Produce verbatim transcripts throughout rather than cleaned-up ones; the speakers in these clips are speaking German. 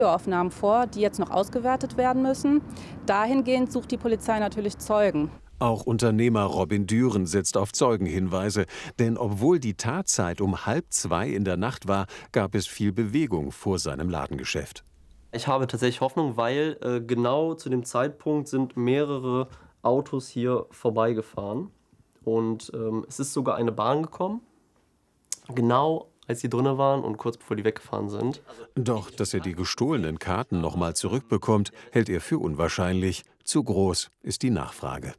Aufnahmen vor, die jetzt noch ausgewertet werden müssen. Dahingehend sucht die Polizei natürlich Zeugen. Auch Unternehmer Robin Düren setzt auf Zeugenhinweise, denn obwohl die Tatzeit um halb zwei in der Nacht war, gab es viel Bewegung vor seinem Ladengeschäft. Ich habe tatsächlich Hoffnung, weil äh, genau zu dem Zeitpunkt sind mehrere Autos hier vorbeigefahren und ähm, es ist sogar eine Bahn gekommen, genau als sie drinnen waren und kurz bevor die weggefahren sind. Doch, dass er die gestohlenen Karten nochmal zurückbekommt, hält er für unwahrscheinlich. Zu groß ist die Nachfrage.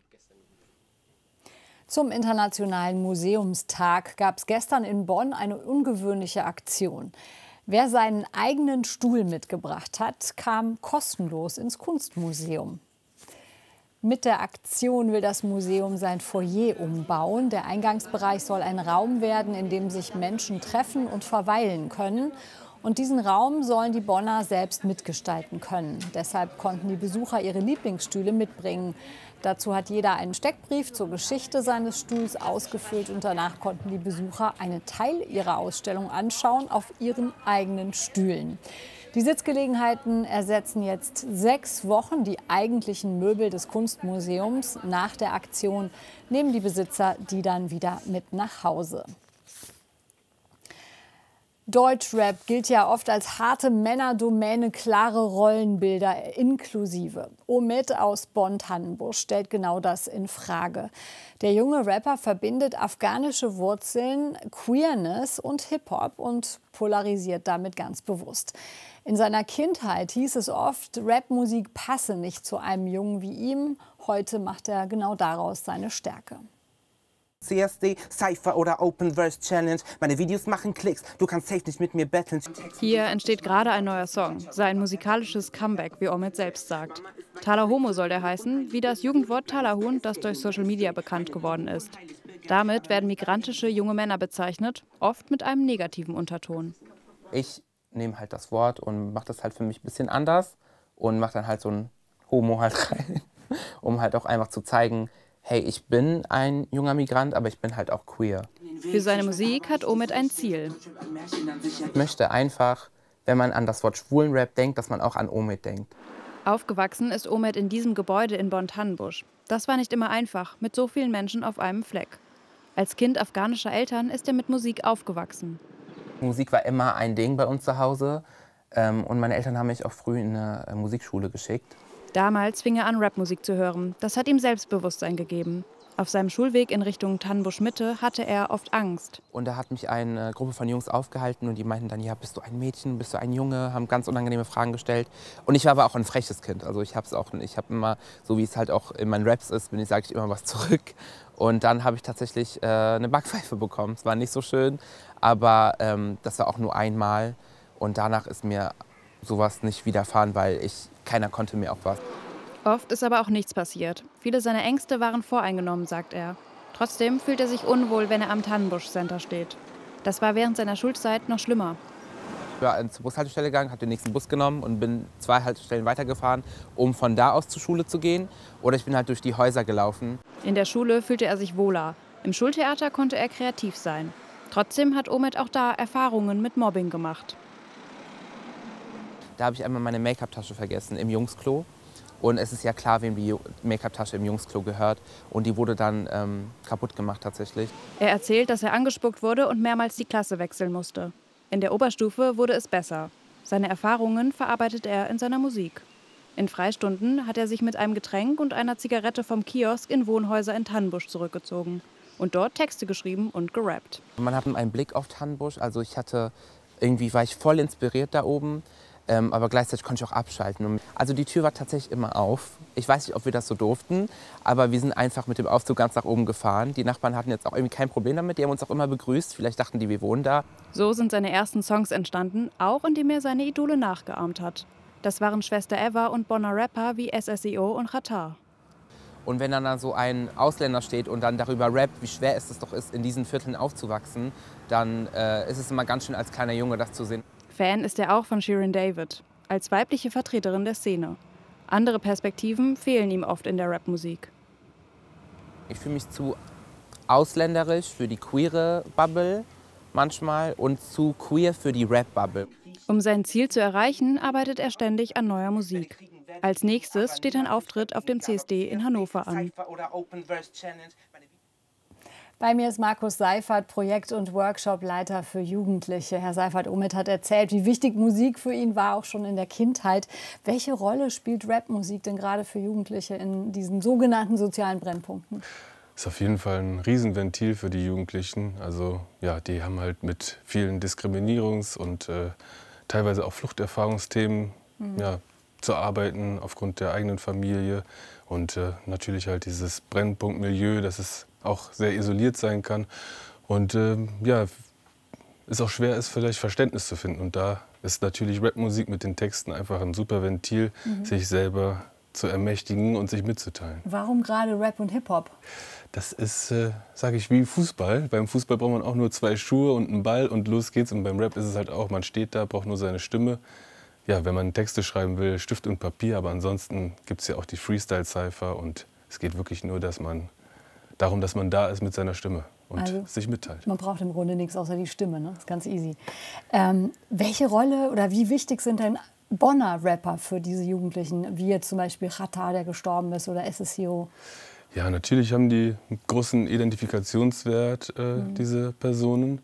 Zum Internationalen Museumstag gab es gestern in Bonn eine ungewöhnliche Aktion. Wer seinen eigenen Stuhl mitgebracht hat, kam kostenlos ins Kunstmuseum. Mit der Aktion will das Museum sein Foyer umbauen. Der Eingangsbereich soll ein Raum werden, in dem sich Menschen treffen und verweilen können. Und diesen Raum sollen die Bonner selbst mitgestalten können. Deshalb konnten die Besucher ihre Lieblingsstühle mitbringen. Dazu hat jeder einen Steckbrief zur Geschichte seines Stuhls ausgefüllt und danach konnten die Besucher einen Teil ihrer Ausstellung anschauen auf ihren eigenen Stühlen. Die Sitzgelegenheiten ersetzen jetzt sechs Wochen die eigentlichen Möbel des Kunstmuseums. Nach der Aktion nehmen die Besitzer die dann wieder mit nach Hause. Deutschrap gilt ja oft als harte Männerdomäne, klare Rollenbilder inklusive. Omid aus Bonn-Tannenbusch stellt genau das in Frage. Der junge Rapper verbindet afghanische Wurzeln, Queerness und Hip-Hop und polarisiert damit ganz bewusst. In seiner Kindheit hieß es oft, Rapmusik passe nicht zu einem Jungen wie ihm. Heute macht er genau daraus seine Stärke. C S D, Cypher oder Open Verse Challenge. Meine Videos machen Klicks, du kannst safe nicht mit mir betteln. Hier entsteht gerade ein neuer Song, sein musikalisches Comeback, wie Omid selbst sagt. Taler Homo soll der heißen, wie das Jugendwort Talerhuhn, das durch Social Media bekannt geworden ist. Damit werden migrantische junge Männer bezeichnet, oft mit einem negativen Unterton. Ich nehme halt das Wort und mache das halt für mich ein bisschen anders und mache dann halt so ein Homo halt rein, um halt auch einfach zu zeigen, hey, ich bin ein junger Migrant, aber ich bin halt auch queer. Für seine Musik hat Omid ein Ziel. Ich möchte einfach, wenn man an das Wort Schwulenrap denkt, dass man auch an Omid denkt. Aufgewachsen ist Omid in diesem Gebäude in Bonn-Tannenbusch. Das war nicht immer einfach, mit so vielen Menschen auf einem Fleck. Als Kind afghanischer Eltern ist er mit Musik aufgewachsen. Musik war immer ein Ding bei uns zu Hause und meine Eltern haben mich auch früh in eine Musikschule geschickt. Damals fing er an, Rapmusik zu hören. Das hat ihm Selbstbewusstsein gegeben. Auf seinem Schulweg in Richtung Tannenbusch-Mitte hatte er oft Angst. Und da hat mich eine Gruppe von Jungs aufgehalten und die meinten dann, ja, bist du ein Mädchen, bist du ein Junge, haben ganz unangenehme Fragen gestellt. Und ich war aber auch ein freches Kind. Also ich habe es auch, ich habe immer, so wie es halt auch in meinen Raps ist, bin ich, sage ich immer was zurück. Und dann habe ich tatsächlich äh, eine Backpfeife bekommen. Es war nicht so schön, aber ähm, das war auch nur einmal. Und danach ist mir sowas nicht widerfahren, weil ich, keiner konnte mir auch was. Oft ist aber auch nichts passiert. Viele seiner Ängste waren voreingenommen, sagt er. Trotzdem fühlt er sich unwohl, wenn er am Tannenbusch Center steht. Das war während seiner Schulzeit noch schlimmer. Ich war zur Bushaltestelle gegangen, habe den nächsten Bus genommen und bin zwei Haltestellen weitergefahren, um von da aus zur Schule zu gehen. Oder ich bin halt durch die Häuser gelaufen. In der Schule fühlte er sich wohler. Im Schultheater konnte er kreativ sein. Trotzdem hat Omid auch da Erfahrungen mit Mobbing gemacht. Da habe ich einmal meine Make-up-Tasche vergessen im Jungsklo. Und es ist ja klar, wem die Make-up-Tasche im Jungsklo gehört. Und die wurde dann ähm, kaputt gemacht tatsächlich. Er erzählt, dass er angespuckt wurde und mehrmals die Klasse wechseln musste. In der Oberstufe wurde es besser. Seine Erfahrungen verarbeitet er in seiner Musik. In Freistunden hat er sich mit einem Getränk und einer Zigarette vom Kiosk in Wohnhäuser in Tannenbusch zurückgezogen. Und dort Texte geschrieben und gerappt. Man hat einen Blick auf Tannenbusch. Also ich hatte, irgendwie war ich voll inspiriert da oben. Ähm, aber gleichzeitig konnte ich auch abschalten. Also die Tür war tatsächlich immer auf. Ich weiß nicht, ob wir das so durften, aber wir sind einfach mit dem Aufzug ganz nach oben gefahren. Die Nachbarn hatten jetzt auch irgendwie kein Problem damit, die haben uns auch immer begrüßt. Vielleicht dachten die, wir wohnen da. So sind seine ersten Songs entstanden, auch indem er seine Idole nachgeahmt hat. Das waren Schwester Eva und Bonner Rapper wie S S I O und Xatar. Und wenn dann da so ein Ausländer steht und dann darüber rappt, wie schwer es doch ist, in diesen Vierteln aufzuwachsen, dann äh, ist es immer ganz schön als kleiner Junge, das zu sehen. Fan ist er auch von Shirin David, als weibliche Vertreterin der Szene. Andere Perspektiven fehlen ihm oft in der Rapmusik. Ich fühle mich zu ausländerisch für die queere Bubble manchmal und zu queer für die Rap-Bubble. Um sein Ziel zu erreichen, arbeitet er ständig an neuer Musik. Als nächstes steht ein Auftritt auf dem C S D in Hannover an. Bei mir ist Markus Seifert, Projekt- und Workshopleiter für Jugendliche. Herr Seifert-Omid hat erzählt, wie wichtig Musik für ihn war, auch schon in der Kindheit. Welche Rolle spielt Rapmusik denn gerade für Jugendliche in diesen sogenannten sozialen Brennpunkten? Ist auf jeden Fall ein Riesenventil für die Jugendlichen. Also ja, die haben halt mit vielen Diskriminierungs- und äh, teilweise auch Fluchterfahrungsthemen mhm. ja, zu arbeiten aufgrund der eigenen Familie. Und äh, natürlich halt dieses Brennpunktmilieu, das ist auch sehr isoliert sein kann und äh, ja, es auch schwer ist, vielleicht Verständnis zu finden. Und da ist natürlich Rapmusik mit den Texten einfach ein super Ventil, mhm. sich selber zu ermächtigen und sich mitzuteilen. Warum gerade Rap und Hip-Hop? Das ist, äh, sage ich, wie Fußball. Beim Fußball braucht man auch nur zwei Schuhe und einen Ball und los geht's. Und beim Rap ist es halt auch, man steht da, braucht nur seine Stimme. Ja, wenn man Texte schreiben will, Stift und Papier. Aber ansonsten gibt es ja auch die Freestyle-Cypher und es geht wirklich nur, dass man darum, dass man da ist mit seiner Stimme und also, sich mitteilt. Man braucht im Grunde nichts außer die Stimme, ne? Das ist ganz easy. Ähm, welche Rolle oder wie wichtig sind denn Bonner Rapper für diese Jugendlichen, wie jetzt zum Beispiel Xatar, der gestorben ist, oder S S C O? Ja, natürlich haben die einen großen Identifikationswert, äh, mhm. diese Personen.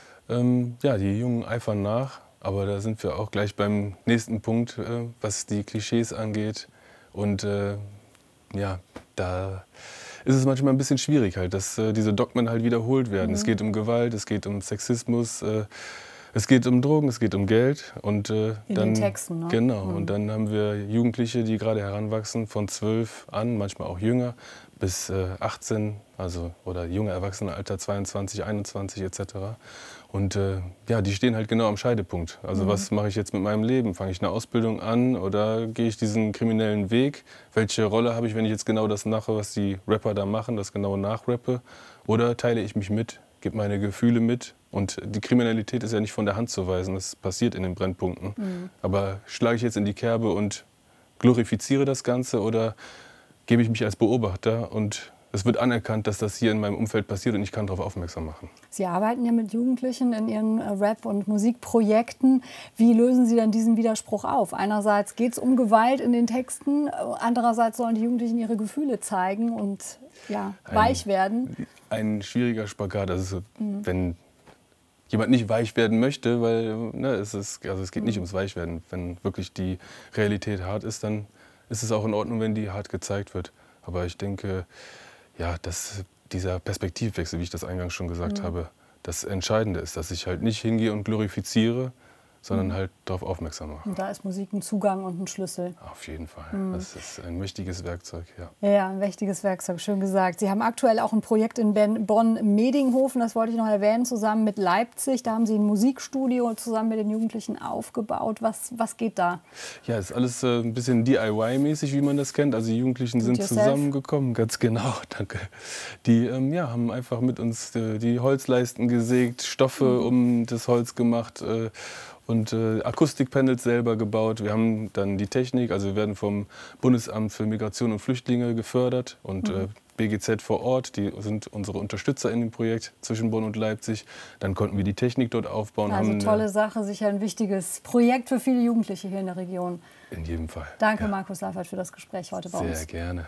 Ähm, ja, die Jungen eifern nach, aber da sind wir auch gleich beim nächsten Punkt, äh, was die Klischees angeht. Und äh, ja, da ist es manchmal ein bisschen schwierig, halt, dass äh, diese Dogmen halt wiederholt werden. Mhm. Es geht um Gewalt, es geht um Sexismus, äh, es geht um Drogen, es geht um Geld. Und, äh, In dann, den Texten, ne? Genau. Mhm. Und dann haben wir Jugendliche, die gerade heranwachsen, von zwölf an, manchmal auch jünger, bis äh, achtzehn, also oder junge Erwachsenenalter, zweiundzwanzig, einundzwanzig et cetera. Und äh, ja, die stehen halt genau am Scheidepunkt. Also mhm. was mache ich jetzt mit meinem Leben? Fange ich eine Ausbildung an oder gehe ich diesen kriminellen Weg? Welche Rolle habe ich, wenn ich jetzt genau das mache, was die Rapper da machen, das genau nachrappe? Oder teile ich mich mit, gebe meine Gefühle mit? Und die Kriminalität ist ja nicht von der Hand zu weisen, das passiert in den Brennpunkten. Mhm. Aber schlage ich jetzt in die Kerbe und glorifiziere das Ganze oder gebe ich mich als Beobachter und es wird anerkannt, dass das hier in meinem Umfeld passiert und ich kann darauf aufmerksam machen. Sie arbeiten ja mit Jugendlichen in Ihren Rap- und Musikprojekten. Wie lösen Sie dann diesen Widerspruch auf? Einerseits geht es um Gewalt in den Texten, andererseits sollen die Jugendlichen ihre Gefühle zeigen und ja, ein, weich werden. Ein schwieriger Spagat. Also mhm. wenn jemand nicht weich werden möchte, weil ne, es, ist, also es geht nicht mhm. ums Weichwerden. Wenn wirklich die Realität hart ist, dann ist es auch in Ordnung, wenn die hart gezeigt wird. Aber ich denke, ja, dass dieser Perspektivwechsel, wie ich das eingangs schon gesagt mhm. habe, das Entscheidende ist, dass ich halt nicht hingehe und glorifiziere, sondern mhm. halt darauf aufmerksam mache. Und da ist Musik ein Zugang und ein Schlüssel. Auf jeden Fall. Mhm. Das ist ein mächtiges Werkzeug, ja. Ja, ein mächtiges Werkzeug, schön gesagt. Sie haben aktuell auch ein Projekt in Bonn-Medinghofen, das wollte ich noch erwähnen, zusammen mit Leipzig. Da haben Sie ein Musikstudio zusammen mit den Jugendlichen aufgebaut. Was, was geht da? Ja, ist alles äh, ein bisschen D I Y-mäßig, wie man das kennt. Also die Jugendlichen sind zusammengekommen, ganz genau, danke. Die ähm, ja, haben einfach mit uns äh, die Holzleisten gesägt, Stoffe mhm. um das Holz gemacht, äh, und äh, Akustikpanels selber gebaut. Wir haben dann die Technik, also wir werden vom Bundesamt für Migration und Flüchtlinge gefördert und mhm. äh, B G Z vor Ort, die sind unsere Unterstützer in dem Projekt zwischen Bonn und Leipzig. Dann konnten wir die Technik dort aufbauen. Also haben tolle Sache, sicher ein wichtiges Projekt für viele Jugendliche hier in der Region. In jedem Fall. Danke, ja. Markus Seifert, für das Gespräch heute bei Sehr uns. Sehr gerne.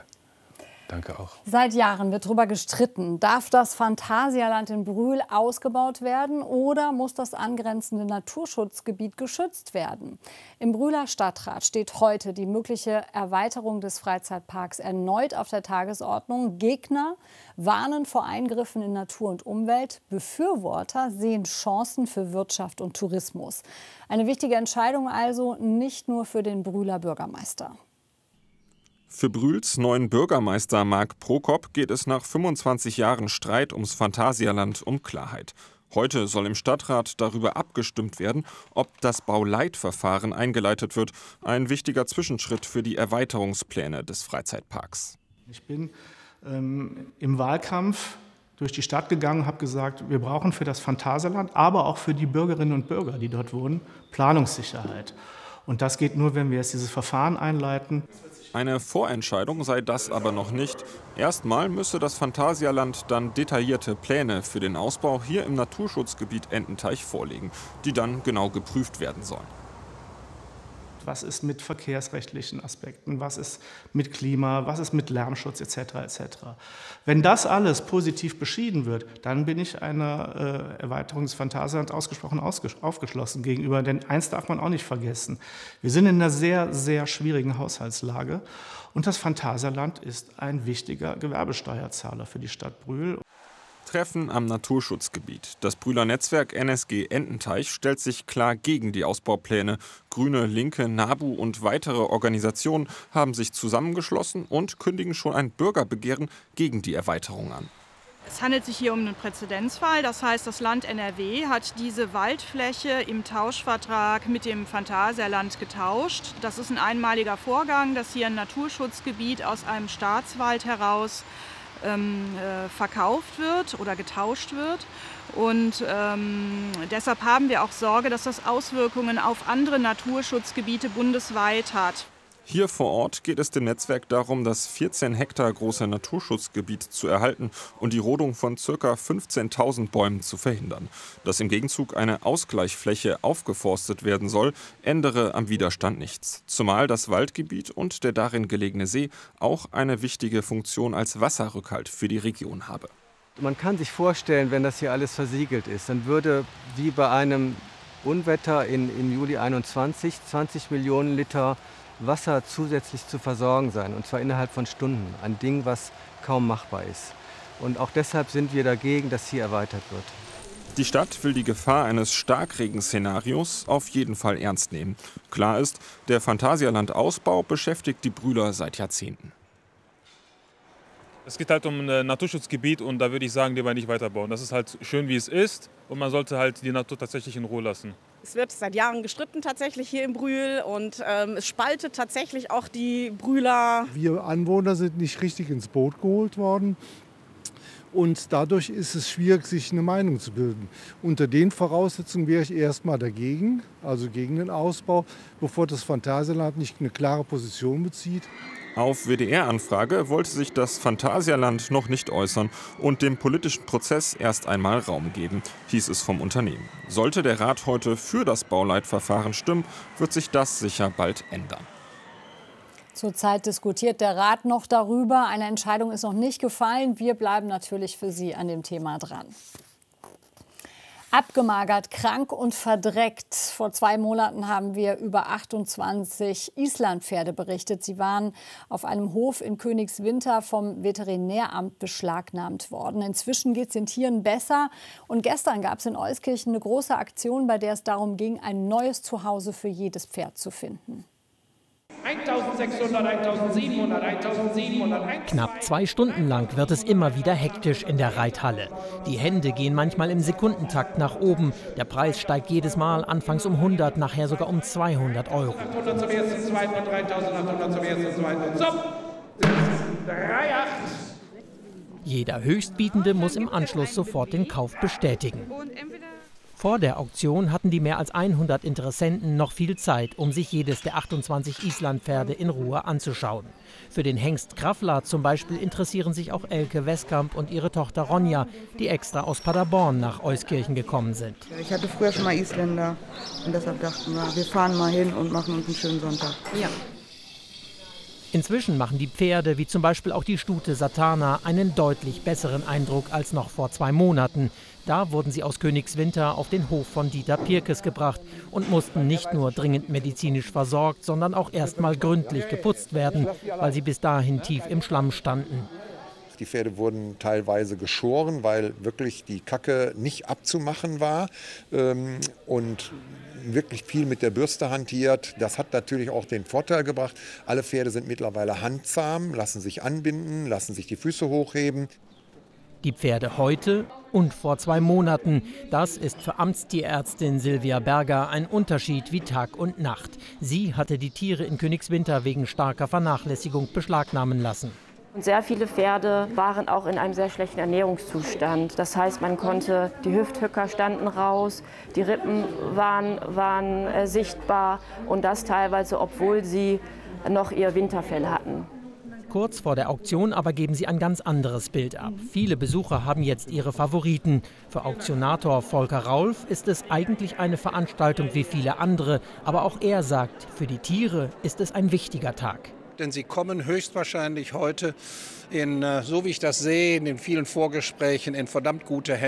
Danke auch. Seit Jahren wird darüber gestritten, darf das Phantasialand in Brühl ausgebaut werden oder muss das angrenzende Naturschutzgebiet geschützt werden? Im Brühler Stadtrat steht heute die mögliche Erweiterung des Freizeitparks erneut auf der Tagesordnung. Gegner warnen vor Eingriffen in Natur und Umwelt. Befürworter sehen Chancen für Wirtschaft und Tourismus. Eine wichtige Entscheidung also nicht nur für den Brühler Bürgermeister. Für Brühls neuen Bürgermeister Marc Prokop geht es nach fünfundzwanzig Jahren Streit ums Phantasialand um Klarheit. Heute soll im Stadtrat darüber abgestimmt werden, ob das Bauleitverfahren eingeleitet wird. Ein wichtiger Zwischenschritt für die Erweiterungspläne des Freizeitparks. Ich bin ähm, im Wahlkampf durch die Stadt gegangen und habe gesagt, wir brauchen für das Phantasialand, aber auch für die Bürgerinnen und Bürger, die dort wohnen, Planungssicherheit. Und das geht nur, wenn wir jetzt dieses Verfahren einleiten. Eine Vorentscheidung sei das aber noch nicht. Erstmal müsse das Phantasialand dann detaillierte Pläne für den Ausbau hier im Naturschutzgebiet Ententeich vorlegen, die dann genau geprüft werden sollen. Was ist mit verkehrsrechtlichen Aspekten, was ist mit Klima, was ist mit Lärmschutz et cetera et cetera. Wenn das alles positiv beschieden wird, dann bin ich einer äh, Erweiterung des Phantasialands ausgesprochen aufgeschlossen gegenüber. Denn eins darf man auch nicht vergessen, wir sind in einer sehr, sehr schwierigen Haushaltslage und das Phantasialand ist ein wichtiger Gewerbesteuerzahler für die Stadt Brühl. Treffen am Naturschutzgebiet. Das Brühler Netzwerk N S G Ententeich stellt sich klar gegen die Ausbaupläne. Grüne, Linke, NABU und weitere Organisationen haben sich zusammengeschlossen und kündigen schon ein Bürgerbegehren gegen die Erweiterung an. Es handelt sich hier um einen Präzedenzfall. Das heißt, das Land N R W hat diese Waldfläche im Tauschvertrag mit dem Phantasialand getauscht. Das ist ein einmaliger Vorgang, dass hier ein Naturschutzgebiet aus einem Staatswald heraus Ähm, äh, verkauft wird oder getauscht wird. Und ähm, deshalb haben wir auch Sorge, dass das Auswirkungen auf andere Naturschutzgebiete bundesweit hat. Hier vor Ort geht es dem Netzwerk darum, das vierzehn Hektar große Naturschutzgebiet zu erhalten und die Rodung von ca. fünfzehntausend Bäumen zu verhindern. Dass im Gegenzug eine Ausgleichsfläche aufgeforstet werden soll, ändere am Widerstand nichts. Zumal das Waldgebiet und der darin gelegene See auch eine wichtige Funktion als Wasserrückhalt für die Region habe. Man kann sich vorstellen, wenn das hier alles versiegelt ist, dann würde wie bei einem Unwetter in, im Juli einundzwanzig zwanzig Millionen Liter Wasser zusätzlich zu versorgen sein, und zwar innerhalb von Stunden. Ein Ding, was kaum machbar ist. Und auch deshalb sind wir dagegen, dass hier erweitert wird. Die Stadt will die Gefahr eines Starkregen-Szenarios auf jeden Fall ernst nehmen. Klar ist, der Phantasialand-Ausbau beschäftigt die Brühler seit Jahrzehnten. Es geht halt um ein Naturschutzgebiet und da würde ich sagen, lieber nicht weiterbauen. Das ist halt schön, wie es ist, und man sollte halt die Natur tatsächlich in Ruhe lassen. Es wird seit Jahren gestritten tatsächlich hier in Brühl und ähm, es spaltet tatsächlich auch die Brühler. Wir Anwohner sind nicht richtig ins Boot geholt worden. Und dadurch ist es schwierig, sich eine Meinung zu bilden. Unter den Voraussetzungen wäre ich erstmal dagegen, also gegen den Ausbau, bevor das Phantasialand nicht eine klare Position bezieht. Auf W D R-Anfrage wollte sich das Phantasialand noch nicht äußern und dem politischen Prozess erst einmal Raum geben, hieß es vom Unternehmen. Sollte der Rat heute für das Bauleitverfahren stimmen, wird sich das sicher bald ändern. Zurzeit diskutiert der Rat noch darüber. Eine Entscheidung ist noch nicht gefallen. Wir bleiben natürlich für Sie an dem Thema dran. Abgemagert, krank und verdreckt. Vor zwei Monaten haben wir über achtundzwanzig Islandpferde berichtet. Sie waren auf einem Hof in Königswinter vom Veterinäramt beschlagnahmt worden. Inzwischen geht es den Tieren besser. Und gestern gab es in Euskirchen eine große Aktion, bei der es darum ging, ein neues Zuhause für jedes Pferd zu finden. eintausendsechshundert, eintausendsiebenhundert, eintausendsiebenhundert. Knapp zwei Stunden lang wird es immer wieder hektisch in der Reithalle. Die Hände gehen manchmal im Sekundentakt nach oben. Der Preis steigt jedes Mal, anfangs um hundert, nachher sogar um zweihundert Euro. achthundert zum ersten, zweiten und dreitausendachthundert zum ersten, zweiten und zum drei Komma acht. Jeder Höchstbietende muss im Anschluss sofort den Kauf bestätigen. Vor der Auktion hatten die mehr als hundert Interessenten noch viel Zeit, um sich jedes der achtundzwanzig Islandpferde in Ruhe anzuschauen. Für den Hengst Krafla zum Beispiel interessieren sich auch Elke Westkamp und ihre Tochter Ronja, die extra aus Paderborn nach Euskirchen gekommen sind. Ich hatte früher schon mal Isländer und deshalb dachten wir, wir fahren mal hin und machen uns einen schönen Sonntag. Ja. Inzwischen machen die Pferde, wie zum Beispiel auch die Stute Satana, einen deutlich besseren Eindruck als noch vor zwei Monaten. Da wurden sie aus Königswinter auf den Hof von Dieter Pirkes gebracht und mussten nicht nur dringend medizinisch versorgt, sondern auch erst mal gründlich geputzt werden, weil sie bis dahin tief im Schlamm standen. Die Pferde wurden teilweise geschoren, weil wirklich die Kacke nicht abzumachen war ähm, und wirklich viel mit der Bürste hantiert. Das hat natürlich auch den Vorteil gebracht, alle Pferde sind mittlerweile handzahm, lassen sich anbinden, lassen sich die Füße hochheben. Die Pferde heute und vor zwei Monaten, das ist für Amtstierärztin Silvia Berger ein Unterschied wie Tag und Nacht. Sie hatte die Tiere in Königswinter wegen starker Vernachlässigung beschlagnahmen lassen. Und sehr viele Pferde waren auch in einem sehr schlechten Ernährungszustand. Das heißt, man konnte, die Hüfthöcker standen raus, die Rippen waren, waren äh, sichtbar und das teilweise, obwohl sie noch ihr Winterfell hatten. Kurz vor der Auktion aber geben sie ein ganz anderes Bild ab. Viele Besucher haben jetzt ihre Favoriten. Für Auktionator Volker Raulf ist es eigentlich eine Veranstaltung wie viele andere. Aber auch er sagt, für die Tiere ist es ein wichtiger Tag. Denn sie kommen höchstwahrscheinlich heute, in, so wie ich das sehe, in den vielen Vorgesprächen in verdammt gute Hände.